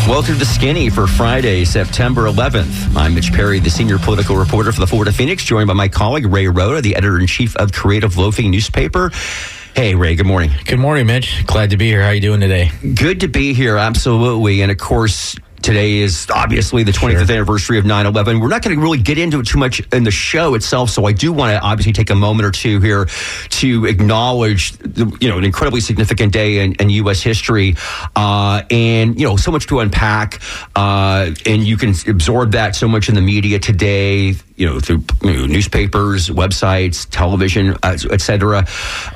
Welcome to Skinny for Friday, September 11th. I'm Mitch Perry, the senior political reporter for the Florida Phoenix, joined by my colleague Ray Rhoda, the editor-in-chief of Creative Loafing newspaper. Hey, Ray, good morning. Good morning, Mitch. Glad to be here. How are you doing today? Good to be here, absolutely. And, of course, today is obviously the 25th anniversary of 9/11. We're not going to really get into it too much in the show itself, so I do want to obviously take a moment or two here to acknowledge an incredibly significant day in U.S. history, and so much to unpack, and you can absorb that so much in the media today, through newspapers, websites, television, etc.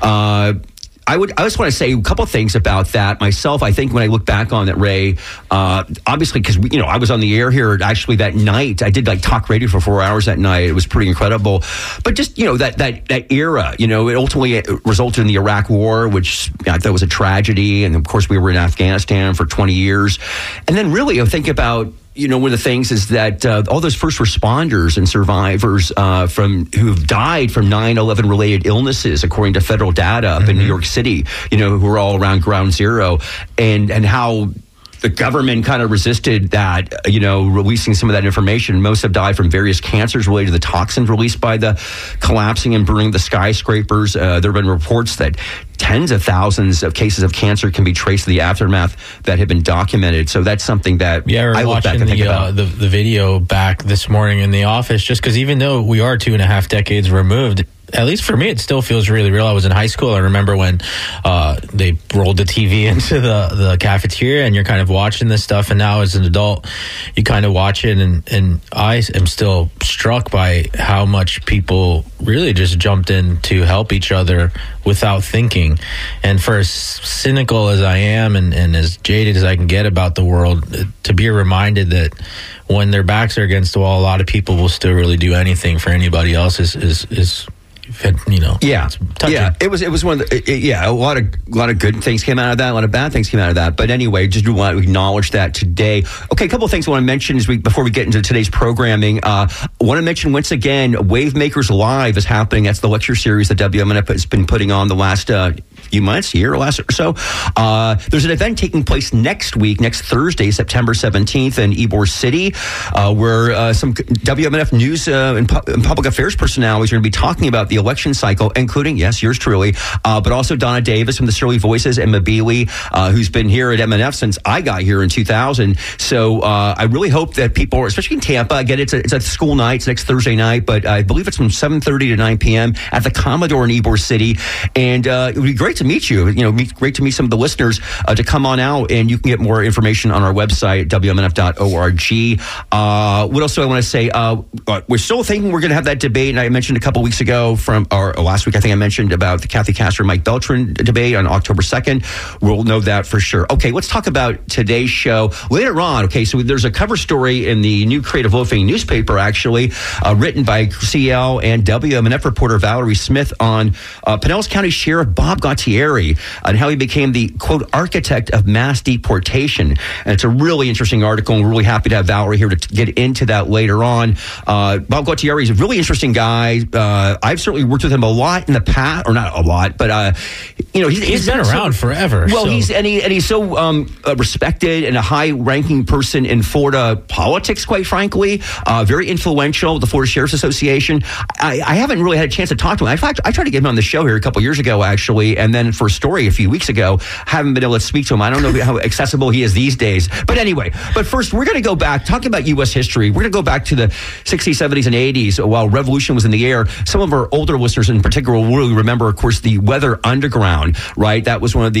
I just want to say a couple of things about that myself. I think when I look back on that, Ray, obviously because I was on the air here actually that night. I did talk radio for 4 hours that night. It was pretty incredible. But just that era, it ultimately resulted in the Iraq War, which I thought was a tragedy. And of course, we were in Afghanistan for 20 years. And then really, I think about. One of the things is that all those first responders and survivors who've died from 9/11 related illnesses, according to federal data up in New York City, who were all around ground zero, and how the government kind of resisted that, releasing some of that information. Most have died from various cancers related to the toxins released by the collapsing and burning of the skyscrapers. There have been reports that tens of thousands of cases of cancer can be traced to the aftermath that have been documented. So that's something that I look back and think about. The video back this morning in the office, just because even though we are 2.5 decades removed, at least for me, it still feels really real. I was in high school. I remember when they rolled the TV into the cafeteria and you're kind of watching this stuff. And now as an adult, you kind of watch it. And I am still struck by how much people really just jumped in to help each other without thinking. And for as cynical as I am and as jaded as I can get about the world, to be reminded that when their backs are against the wall, a lot of people will still really do anything for anybody else is it was one of the, a lot of good things came out of that, a lot of bad things came out of that, but anyway, just want to acknowledge that today. Okay, a couple of things I want to mention before we get into today's programming. I want to mention once again, Wavemakers Live is happening. That's the lecture series that WMNF has been putting on the last few months, year or last or so. There's an event taking place next Thursday, September 17th in Ybor City, where some WMNF news and public affairs personalities are going to be talking about the election cycle, including, yes, yours truly, but also Donna Davis from the Surly Voices and Mabili, who's been here at MNF since I got here in 2000. So I really hope that people, especially in Tampa, again, it's a school night, it's next Thursday night, but I believe it's from 7:30 to 9 p.m. at the Commodore in Ybor City. And it would be great to meet you. Great to meet some of the listeners to come on out, and you can get more information on our website, WMNF.org. What else do I want to say? We're still thinking we're going to have that debate, and I mentioned a couple weeks ago or last week, I think I mentioned about the Kathy Castro, Mike Beltran debate on October 2nd. We'll know that for sure. Okay, let's talk about today's show. Later on, okay, so there's a cover story in the new Creative Loafing newspaper, actually, written by CL and WMNF reporter Valerie Smith on Pinellas County Sheriff Bob Gautieri and how he became the, quote, architect of mass deportation. And it's a really interesting article, and we're really happy to have Valerie here to get into that later on. Bob Gautieri is a really interesting guy. I've certainly worked with him a lot in the past, or not a lot, but he's been around forever. Well, he's so respected and a high-ranking person in Florida politics, quite frankly. Very influential, the Florida Sheriff's Association. I haven't really had a chance to talk to him. In fact, I tried to get him on the show here a couple years ago, actually, and then for a story a few weeks ago, haven't been able to speak to him. I don't know how accessible he is these days. But anyway, first, we're going to go back, talking about U.S. history. We're going to go back to the 60s, 70s, and 80s while revolution was in the air. Some of our older listeners in particular will really remember, of course, the Weather Underground, right? That was one of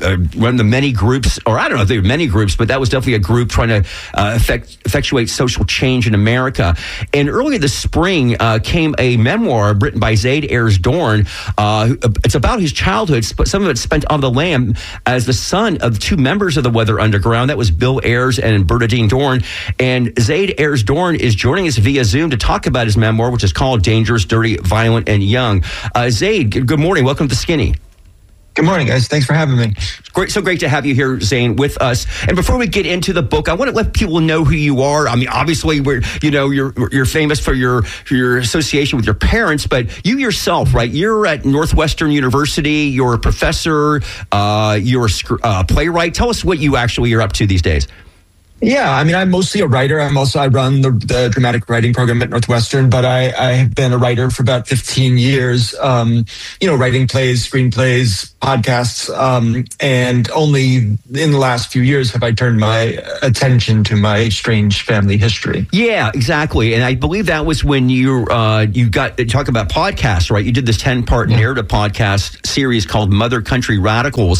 the many groups, or I don't know if there were many groups, but that was definitely a group trying to effectuate social change in America. And earlier this spring came a memoir written by Zaid Ayers Dorn. It's about his childhood, but some of it spent on the lam as the son of two members of the Weather Underground. That was Bill Ayers and Bernadine Dorn. And Zaid Ayers Dorn is joining us via Zoom to talk about his memoir, which is called Dangerous, Dirty, Violent, and Young. Zaid, good morning. Welcome to Skinny. Good morning, guys. Thanks for having me. Great, so great to have you here, Zane, with us. And before we get into the book, I want to let people know who you are. I mean, obviously, you're famous for your association with your parents, but you yourself, right? You're at Northwestern University. You're a professor. You're a playwright. Tell us what you actually are up to these days. Yeah, I mean, I'm mostly a writer. I run the dramatic writing program at Northwestern, but I have been a writer for about 15 years, writing plays, screenplays, podcasts, and only in the last few years have I turned my attention to my strange family history. Yeah, exactly. And I believe that was when you got to talk about podcasts, right? You did this 10-part narrative podcast series called Mother Country Radicals.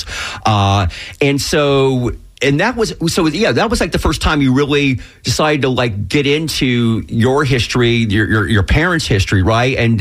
And that was like the first time you really decided to like get into your history, your parents' history, right? And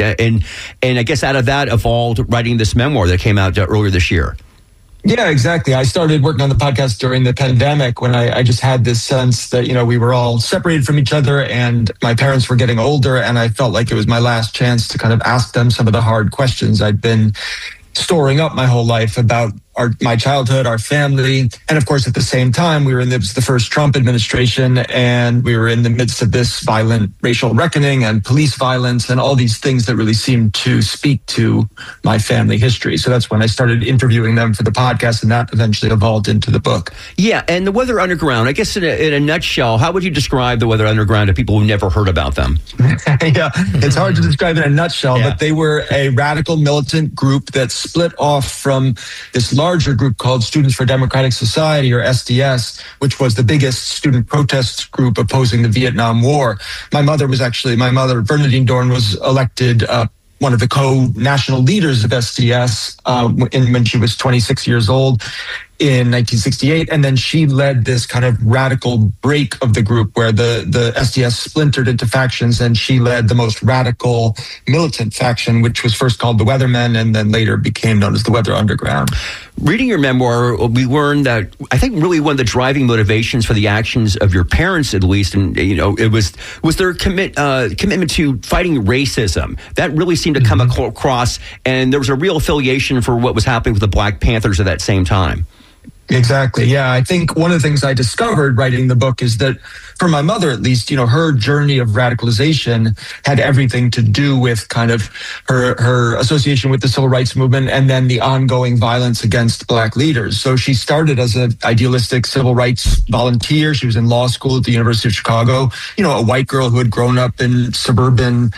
I guess out of that evolved writing this memoir that came out earlier this year. Yeah, exactly. I started working on the podcast during the pandemic when I just had this sense that, we were all separated from each other and my parents were getting older, and I felt like it was my last chance to kind of ask them some of the hard questions I'd been storing up my whole life about my childhood, our family. And of course, at the same time, it was the first Trump administration, and we were in the midst of this violent racial reckoning and police violence and all these things that really seemed to speak to my family history. So that's when I started interviewing them for the podcast, and that eventually evolved into the book. Yeah, and the Weather Underground, I guess in a nutshell, how would you describe the Weather Underground to people who never heard about them? Yeah, it's hard to describe in a nutshell, but they were a radical militant group that split off from this larger group called Students for Democratic Society, or SDS, which was the biggest student protest group opposing the Vietnam War. My mother, Bernadine Dorn, was elected one of the co-national leaders of SDS when she was 26 years old in 1968. And then she led this kind of radical break of the group where the SDS splintered into factions, and she led the most radical militant faction, which was first called the Weathermen and then later became known as the Weather Underground. Reading your memoir, we learned that I think really one of the driving motivations for the actions of your parents, at least, and it was their commitment to fighting racism. That really seemed to come across, and there was a real affiliation for what was happening with the Black Panthers at that same time. Exactly. Yeah. I think one of the things I discovered writing the book is that for my mother, at least, her journey of radicalization had everything to do with kind of her association with the civil rights movement and then the ongoing violence against Black leaders. So she started as an idealistic civil rights volunteer. She was in law school at the University of Chicago, a white girl who had grown up in suburban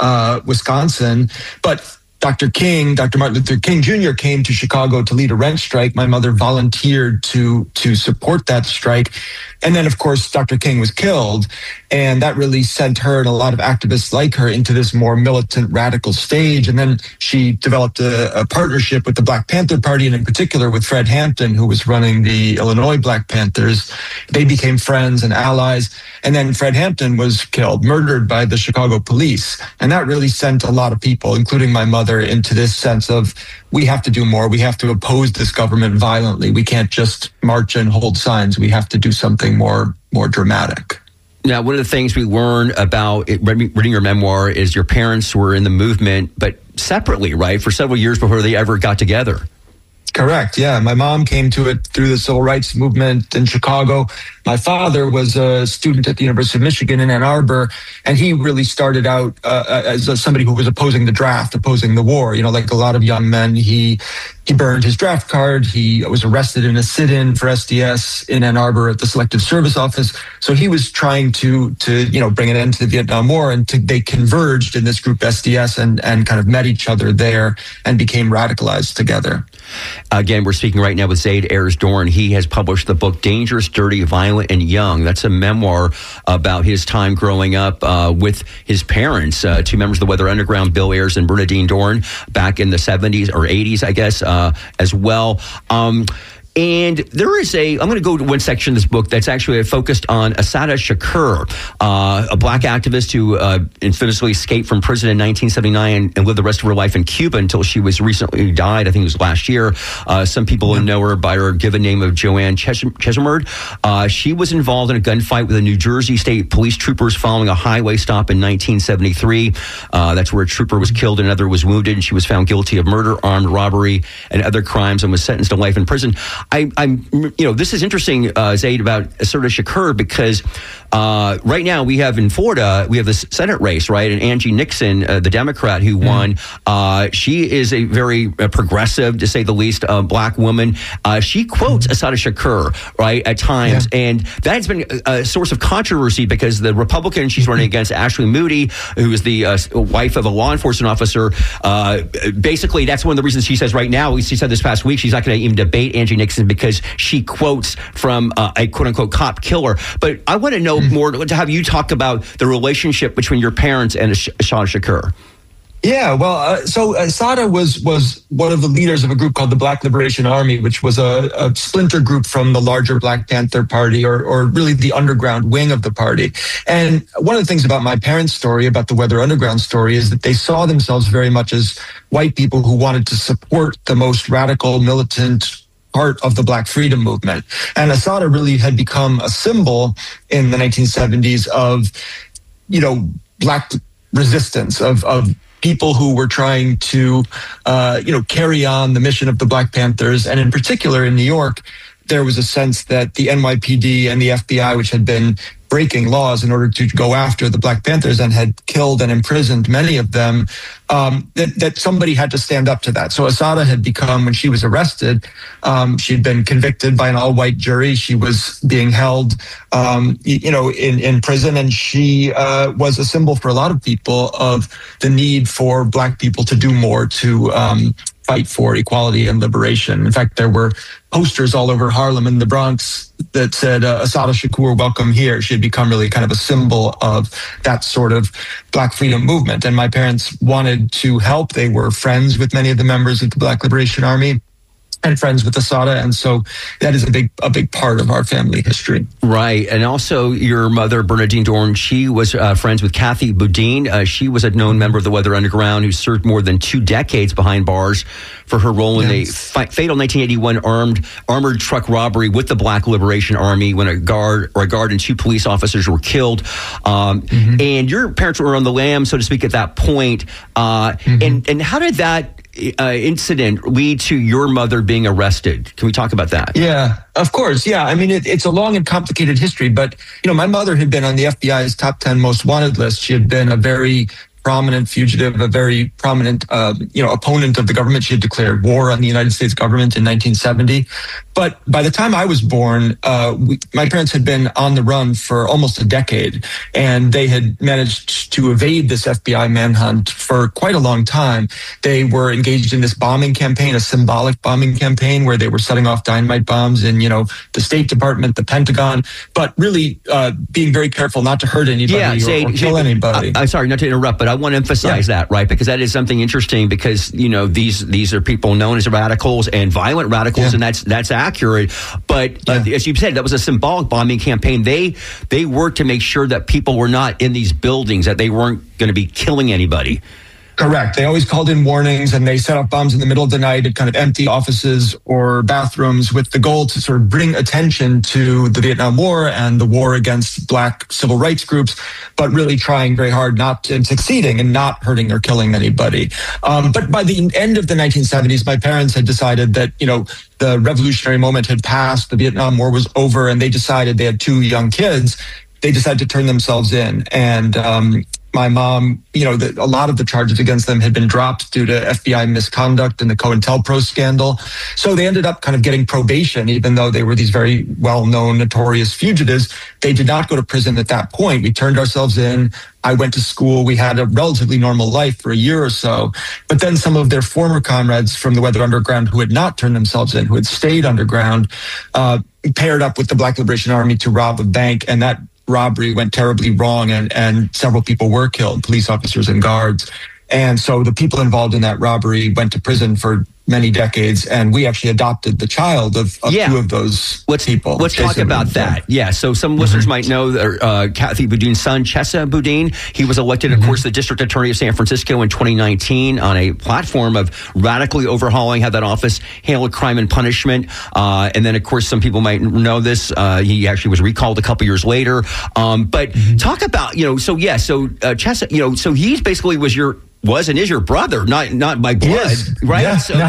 Wisconsin. But Dr. Martin Luther King Jr. came to Chicago to lead a rent strike. My mother volunteered to support that strike. And then, of course, Dr. King was killed. And that really sent her and a lot of activists like her into this more militant, radical stage. And then she developed a partnership with the Black Panther Party, and in particular with Fred Hampton, who was running the Illinois Black Panthers. They became friends and allies. And then Fred Hampton was murdered by the Chicago police. And that really sent a lot of people, including my mother, into this sense of we have to do more. We have to oppose this government violently. We can't just march and hold signs. We have to do something more dramatic. Now, one of the things we learn about reading your memoir is your parents were in the movement, but separately, right, for several years before they ever got together. Correct. Yeah. My mom came to it through the civil rights movement in Chicago. My father was a student at the University of Michigan in Ann Arbor, and he really started out as somebody who was opposing the draft, opposing the war. Like a lot of young men, he burned his draft card. He was arrested in a sit-in for SDS in Ann Arbor at the Selective Service Office. So he was trying to bring an end to the Vietnam War, and they converged in this group SDS and kind of met each other there and became radicalized together. Again, we're speaking right now with Zaid Ayers Dorn. He has published the book Dangerous, Dirty, Violent, and Young. That's a memoir about his time growing up with his parents, two members of the Weather Underground, Bill Ayers and Bernadine Dorn, back in the 70s or 80s, I guess, as well. And there is I'm going to go to one section of this book that's actually focused on Assata Shakur, a Black activist who infamously escaped from prison in 1979 and lived the rest of her life in Cuba until she was recently died. I think it was last year. Some people know her by her given name of Joanne Chesimard. She was involved in a gunfight with the New Jersey State Police troopers following a highway stop in 1973. That's where a trooper was killed and another was wounded, and she was found guilty of murder, armed robbery, and other crimes and was sentenced to life in prison. I'm this is interesting, Zaid, about Assata Shakur, because right now we have in Florida, we have the Senate race, right? And Angie Nixon, the Democrat who won, she is a very progressive, to say the least, black woman. She quotes Assata Shakur, right, at times. And that's been a source of controversy because the Republican she's running against, Ashley Moody, who is the wife of a law enforcement officer, basically that's one of the reasons she says right now, she said this past week, she's not going to even debate Angie Nixon because she quotes from a quote-unquote cop killer. But I want to know more, to have you talk about the relationship between your parents and Assata Shakur. Yeah, well, so Assata was one of the leaders of a group called the Black Liberation Army, which was a splinter group from the larger Black Panther Party, or really the underground wing of the party. And one of the things about my parents' story, about the Weather Underground story, is that they saw themselves very much as white people who wanted to support the most radical, militant part of the Black freedom movement. And Assata really had become a symbol in the 1970s of, Black resistance, of people who were trying to, carry on the mission of the Black Panthers. And in particular in New York, there was a sense that the NYPD and the FBI, which had been breaking laws in order to go after the Black Panthers and had killed and imprisoned many of them, that somebody had to stand up to that. So Assata had become, when she was arrested, she'd been convicted by an all-white jury. She was being held, in prison, and she was a symbol for a lot of people of the need for Black people to do more to fight for equality and liberation. In fact, there were posters all over Harlem and the Bronx that said, Assata Shakur, welcome here. She had become really kind of a symbol of that sort of Black freedom movement. And my parents wanted to help. They were friends with many of the members of the Black Liberation Army and friends with Assata, and so that is a big part of our family history. Right, and also your mother, Bernadine Dohrn, she was friends with Kathy Boudin. She was a known member of the Weather Underground who served more than 2 decades behind bars for her role in the fatal 1981 armored truck robbery with the Black Liberation Army when a guard and 2 police officers were killed. And your parents were on the lam, so to speak, at that point. And how did that incident lead to your mother being arrested? Can we talk about that? Yeah, of course. Yeah, I mean, it's a long and complicated history, but, my mother had been on the FBI's top 10 most wanted list. She had been a very prominent fugitive, a very prominent, opponent of the government. She had declared war on the United States government in 1970. But by the time I was born, my parents had been on the run for almost a decade, and they had managed to evade this FBI manhunt for quite a long time. They were engaged in this bombing campaign, a symbolic bombing campaign, where they were setting off dynamite bombs in, the State Department, the Pentagon, but really being very careful not to hurt anybody or kill anybody. I'm sorry, not to interrupt, but I want to emphasize that, right? Because that is something interesting, because, these are people known as radicals and violent radicals, and that's accurate. But as you said, that was a symbolic bombing campaign. They worked to make sure that people were not in these buildings, that they weren't going to be killing anybody. Correct. They always called in warnings, and they set up bombs in the middle of the night at kind of empty offices or bathrooms with the goal to sort of bring attention to the Vietnam War and the war against Black civil rights groups, but really trying very hard and succeeding and not hurting or killing anybody. But by the end of the 1970s, my parents had decided that, the revolutionary moment had passed, the Vietnam War was over, and they decided, they had 2 young kids, they decided to turn themselves in. And my mom, a lot of the charges against them had been dropped due to FBI misconduct and the COINTELPRO scandal. So they ended up kind of getting probation, even though they were these very well-known, notorious fugitives. They did not go to prison at that point. We turned ourselves in. I went to school. We had a relatively normal life for a year or so. But then some of their former comrades from the Weather Underground who had not turned themselves in, who had stayed underground, paired up with the Black Liberation Army to rob a bank, and that robbery went terribly wrong, and several people were killed, police officers and guards. And so the people involved in that robbery went to prison for many decades, and we actually adopted the child of 2 of those people. Let's talk about that. Yeah, so some listeners might know Kathy Boudin's son, Chesa Boudin. He was elected, of course, the district attorney of San Francisco in 2019 on a platform of radically overhauling how that office handled crime and punishment. And then, of course, some people might know this. He actually was recalled a couple years later. But talk about, so Chesa, so he basically was and is your brother, not by blood, right? Yeah, So,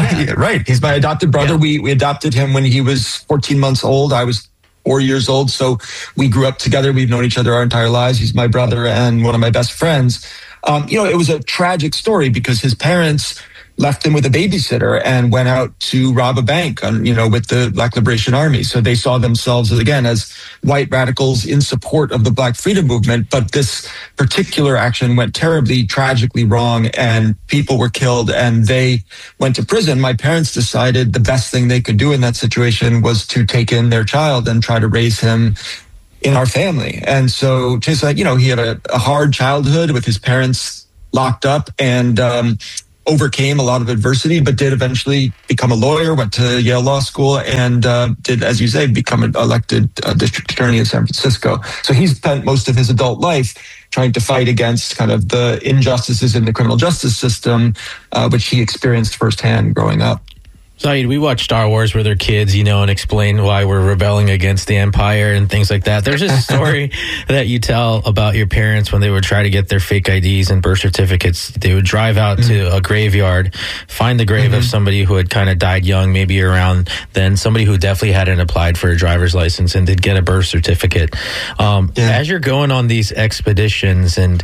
Yeah, right. He's my adopted brother. Yeah. We adopted him when he was 14 months old. I was 4 years old. So we grew up together. We've known each other our entire lives. He's my brother and one of my best friends. It was a tragic story because his parents left him with a babysitter and went out to rob a bank with the Black Liberation Army. So they saw themselves, again, as white radicals in support of the Black freedom movement. But this particular action went terribly, tragically wrong, and people were killed and they went to prison. My parents decided the best thing they could do in that situation was to take in their child and try to raise him in our family. And so Chase, he had a hard childhood with his parents locked up and overcame a lot of adversity, but did eventually become a lawyer, went to Yale Law School, and did, as you say, become an elected district attorney in San Francisco. So he's spent most of his adult life trying to fight against kind of the injustices in the criminal justice system, which he experienced firsthand growing up. Zaid, we watch Star Wars with our kids, and explain why we're rebelling against the Empire and things like that. There's a story that you tell about your parents when they would try to get their fake IDs and birth certificates. They would drive out to a graveyard, find the grave of somebody who had kind of died young, maybe around then, somebody who definitely hadn't applied for a driver's license and did get a birth certificate. As you're going on these expeditions and,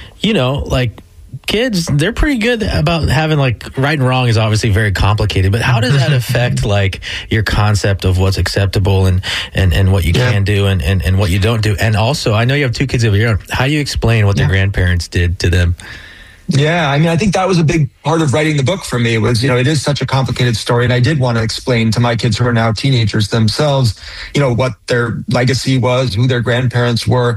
kids, they're pretty good about having right and wrong is obviously very complicated, but how does that affect your concept of what's acceptable and what you can do and what you don't do? And also, I know you have 2 kids of your own. How do you explain what their grandparents did to them? Yeah, I think that was a big part of writing the book for me was, it is such a complicated story. And I did want to explain to my kids who are now teenagers themselves, what their legacy was, who their grandparents were.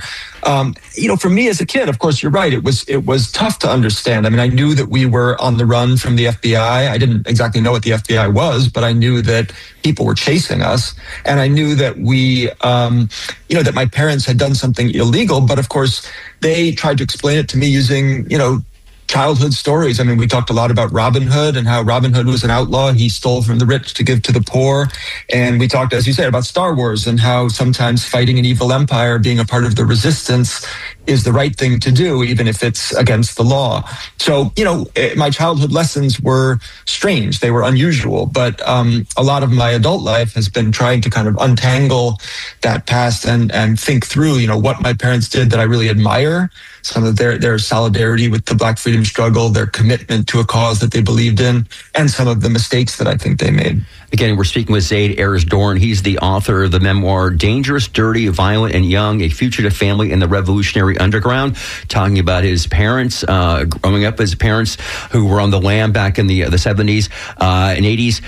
For me as a kid, of course, you're right. It was tough to understand. I knew that we were on the run from the FBI. I didn't exactly know what the FBI was, but I knew that people were chasing us. And I knew that we, that my parents had done something illegal. But of course, they tried to explain it to me using, childhood stories. We talked a lot about Robin Hood and how Robin Hood was an outlaw. He stole from the rich to give to the poor. And we talked, as you said, about Star Wars and how sometimes fighting an evil empire, being a part of the resistance, is the right thing to do, even if it's against the law. So, my childhood lessons were strange. They were unusual. But a lot of my adult life has been trying to kind of untangle that past and think through, what my parents did that I really admire. Some of their solidarity with the Black freedom struggle, their commitment to a cause that they believed in, and some of the mistakes that I think they made. Again, we're speaking with Zaid Erez-Dorn. He's the author of the memoir, Dangerous, Dirty, Violent, and Young, A Fugitive Family in the Revolutionary Underground, talking about his parents, growing up as parents who were on the lam back in the 70s and 80s.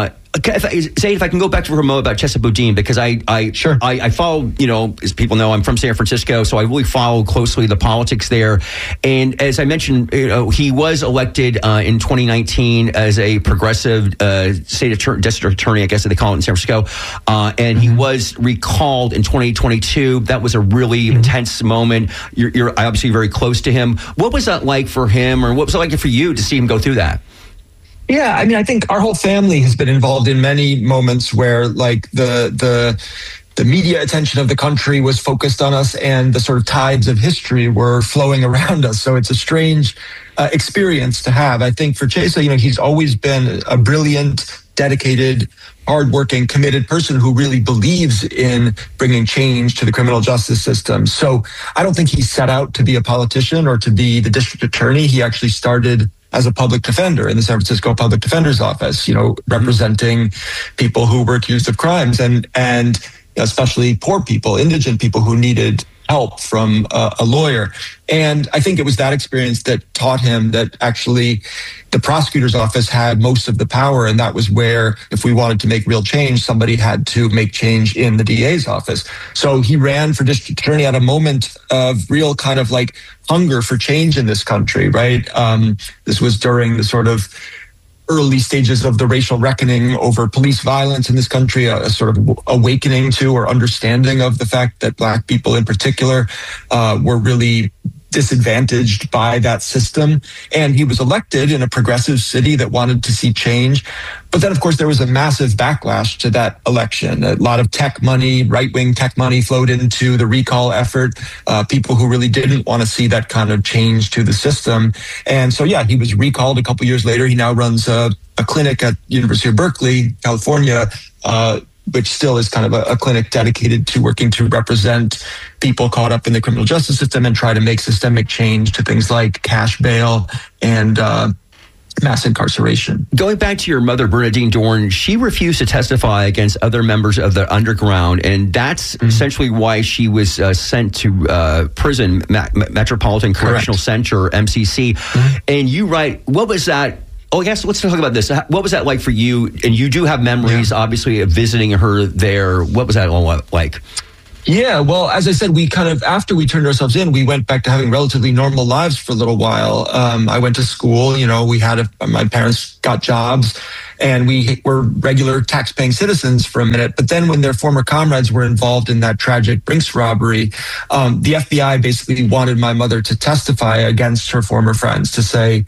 Zaid, if I can go back for a moment about Chesa Boudin, because I follow, as people know, I'm from San Francisco, so I really follow closely the politics there. And as I mentioned, he was elected in 2019 as a progressive district attorney, I guess they call it in San Francisco, and he was recalled in 2022. That was a really intense moment. You're obviously very close to him. What was that like for him, or what was it like for you to see him go through that? Yeah, I think our whole family has been involved in many moments where the media attention of the country was focused on us and the sort of tides of history were flowing around us. So it's a strange experience to have. I think for Chesa, he's always been a brilliant, dedicated, hardworking, committed person who really believes in bringing change to the criminal justice system. So I don't think he set out to be a politician or to be the district attorney. He actually started as a public defender in the San Francisco Public Defender's Office, representing people who were accused of crimes and especially poor people, indigent people who needed help from a lawyer. And I think it was that experience that taught him that actually the prosecutor's office had most of the power. And that was where, if we wanted to make real change, somebody had to make change in the DA's office. So he ran for district attorney at a moment of real kind of hunger for change in this country, right? This was during the sort of early stages of the racial reckoning over police violence in this country, a sort of awakening to or understanding of the fact that Black people in particular were really disadvantaged by that system. And he was elected in a progressive city that wanted to see change. But then, of course, there was a massive backlash to that election. A lot of tech money, right-wing tech money flowed into the recall effort. People who really didn't want to see that kind of change to the system. And so, yeah, he was recalled a couple years later. He now runs a clinic at University of Berkeley, California, which still is kind of a clinic dedicated to working to represent people caught up in the criminal justice system and try to make systemic change to things like cash bail and mass incarceration. Going back to your mother, Bernadine Dohrn, she refused to testify against other members of the underground, and that's essentially why she was sent to prison, Metropolitan Correctional Center, MCC. And you write, what was that? Oh, yes, let's talk about this. What was that like for you? And you do have memories, obviously, of visiting her there. What was that all like? Yeah, well, as I said, we kind of, after we turned ourselves in, we went back to having relatively normal lives for a little while. I went to school, we had my parents got jobs, and we were regular tax-paying citizens for a minute. But then when their former comrades were involved in that tragic Brinks robbery, the FBI basically wanted my mother to testify against her former friends, to say,